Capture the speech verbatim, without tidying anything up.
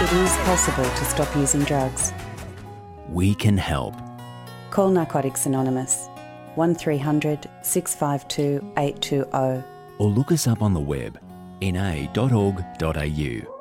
It is possible to stop using drugs. We can help. Call Narcotics Anonymous, one three hundred six five two eight two zero. Or look us up on the web, n a dot org dot a u.